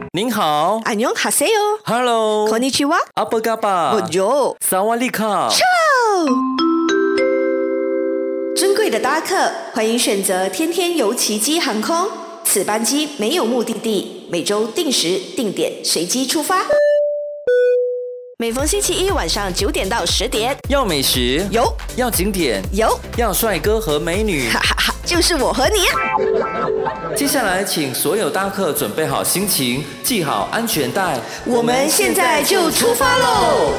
您好， 안녕하세요 Hello， konnichiwa， 阿波嘎巴， Bonjour， 萨瓦利卡。 尊贵的搭客，欢迎选择天天游奇迹航空。此班机没有目的地，每周定时定点随机出发。每逢星期一晚上9点到10点， 要美食有， 要景点有， 要帅哥和美女， 哈哈哈，就是我和你啊！ 接下来请所有搭客准备好心情，系好安全带， 我们现在就出发喽！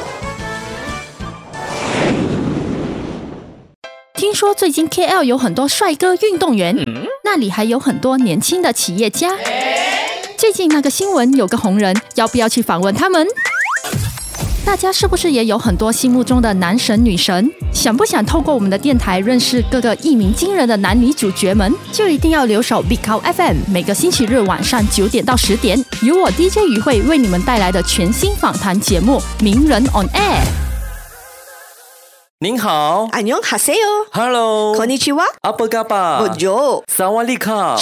听说最近 KL 有很多帅哥运动员，那里还有很多年轻的企业家。最近那个新闻有个红人，要不要去访问他们？大家是不是也有很多心目中的男神女神？想不想透过我们的电台认识各个一鸣惊人的男女主角们？就一定要留守 Big Cow FM， 每个星期日晚上9点到10点，由我 DJ 于慧为你们带来的全新访谈节目《名人 on Air》。 您好， 안녕하세요 Hello， konnichiwa， 阿波嘎巴， Bonjour， 萨瓦利卡。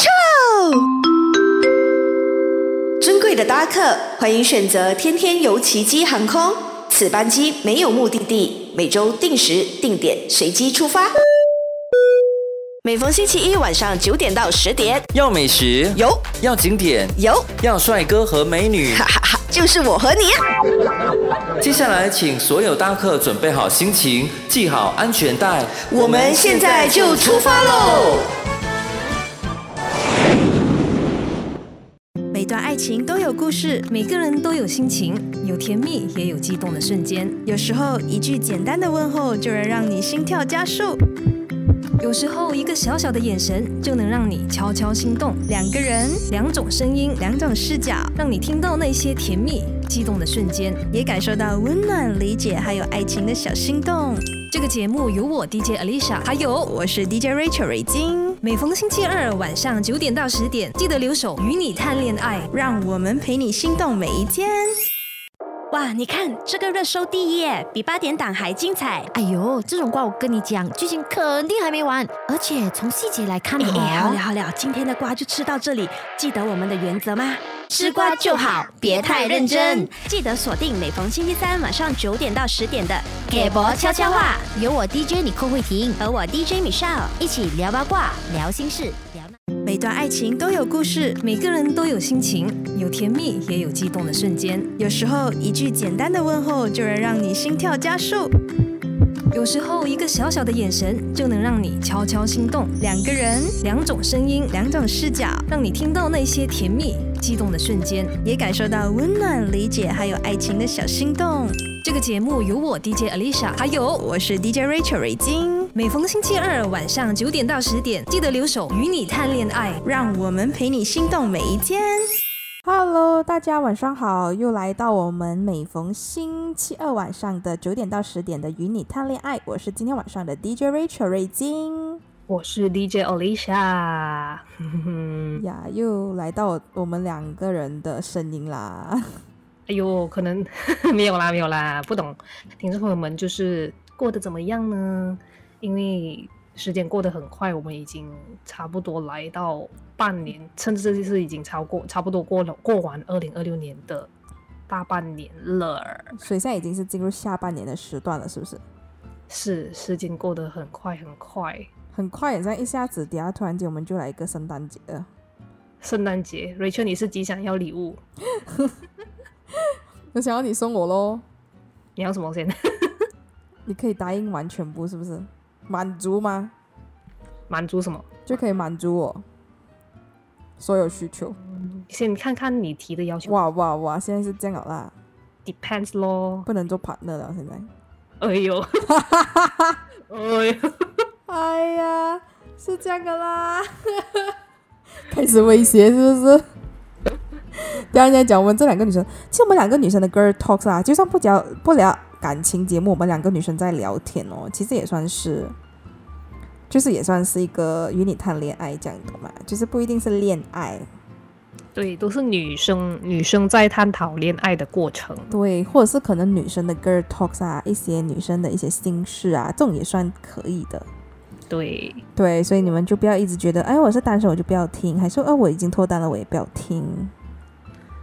尊贵的搭客，欢迎选择天天游奇迹航空。此班机没有目的地，每周定时定点随机出发。每逢星期一晚上9点到10点， 要美食有， 要景点有， 要帅哥和美女， 哈哈哈，就是我和你啊！ 接下来请所有搭客准备好心情，系好安全带， 我们现在就出发喽！ 每段爱情都有故事，每个人都有心情，有甜蜜也有激动的瞬间。有时候一句简单的问候就能让你心跳加速，有时候一个小小的眼神就能让你悄悄心动。两个人，两种声音，两种视角，让你听到那些甜蜜激动的瞬间，也感受到温暖、理解还有爱情的小心动。这个节目由我 DJ Alicia， 还有我是 DJ Rachel 瑞金。每逢星期二晚上9点到10点，记得留守与你谈恋爱，让我们陪你心动每一天。 哇，你看这个热搜第一耶，比8点档还精彩。 哎呦，这种瓜我跟你讲，剧情肯定还没完，而且从细节来看好了，今天的瓜就吃到这里。记得我们的原则吗？吃瓜就好，别太认真。记得锁定每逢星期三晚上9点到10点的给博悄悄话， 有我 DJ 你扣慧婷和我 DJ Michelle 一起聊八卦、聊心事、聊每段爱情都有故事，每个人都有心情，有甜蜜也有激动的瞬间。有时候一句简单的问候就能让你心跳加速，有时候一个小小的眼神就能让你悄悄心动。两个人，两种声音，两种视角，让你听到那些甜蜜激动的瞬间，也感受到温暖、理解还有爱情的小心动。这个节目由我 DJ Alicia， 还有我是 DJ Rachel 瑞金。每逢星期二晚上9点到10点，记得留守与你谈恋爱，让我们陪你心动每一天。 Hello， 大家晚上好，又来到我们每逢星期二晚上的9点到10点的与你谈恋爱，我是今天晚上的 DJ Rachel 瑞金， 我是 DJ Alicia 呀，又来到我们两个人的声音啦。 哎呦，可能没有啦，不懂听众朋友们就是过得怎么样呢？因为时间过得很快，我们已经差不多来到半年，甚至是已经差不多过完2026年的大半年了， 所以现在已经是进入下半年的时段了，是不是？ 是，时间过得很快， 很像一下子，等下突然间我们就来一个圣诞节了。 圣诞节 ，Rachel 你是极想要礼物？ 我想要你送我咯。 你要什么先？ 你可以答应完全部，是不是？满足吗？ 满足什么？ 就可以满足我所有需求。 先看看你提的要求。 哇，现在是这样了啦。 Depends 咯， 不能做 partner 了现在。 哎呦， 哎呀，是这样的啦。开始威胁是不是？第二人家讲我们这两个女生，其实我们两个女生的 girl talks 啦，就算不聊感情节目，我们两个女生在聊天哦，其实也算是一个与你谈恋爱这样的嘛，就是不一定是恋爱。 对，都是女生在探讨恋爱的过程。 对，或者是可能女生的 girl talks 啊，一些女生的一些心事啊，这种也算可以的。 对， 所以你们就不要一直觉得，哎，我是单身我就不要听，还说我已经脱单了我也不要听。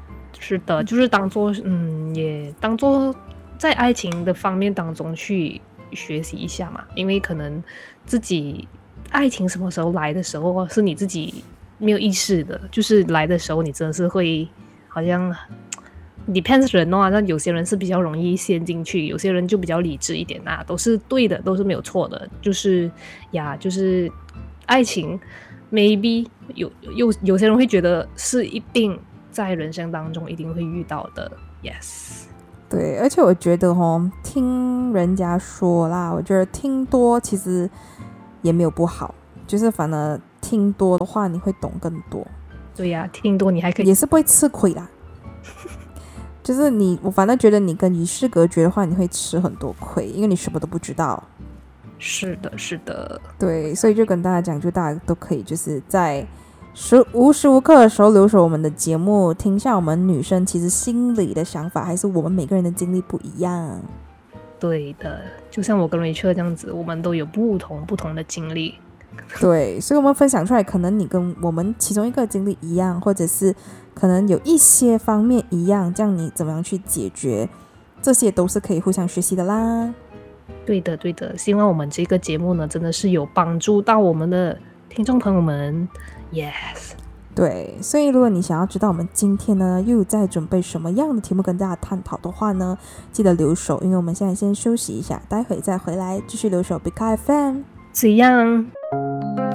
是的，就是当做也当做在爱情的方面当中去学习一下嘛，因为可能自己爱情什么时候来的时候是你自己没有意识的，就是来的时候你真的是会好像 depends 人哦，那有些人是比较容易陷进去，有些人就比较理智一点啊，都是对的，都是没有错的，就是就是爱情 maybe 有些人会觉得是一定在人生当中一定会遇到的 yes。 对，而且我觉得听人家说啦，我觉得听多其实也没有不好，就是反而听多的话你会懂更多。 对呀，听多你还可以也是不会吃亏啦就是我反正觉得你跟与世隔绝的话，你会吃很多亏，因为你什么都不知道。 是的，是的。 对，所以就跟大家讲，就大家都可以就是在无时无刻的时候留守我们的节目，听一下我们女生其实心里的想法，还是我们每个人的经历不一样。 对的，就像我跟Rachel这样子，我们都有不同的经历。 对，所以我们分享出来，可能你跟我们其中一个经历一样，或者是可能有一些方面一样，这样你怎么样去解决，这些都是可以互相学习的啦。 对的，对的，希望我们这个节目呢，真的是有帮助到我们的听众朋友们。Yes。 对，所以如果你想要知道我们今天呢又在准备什么样的题目跟大家探讨的话呢，记得留守，因为我们现在先休息一下，待会再回来继续留守 Big FM。 这样。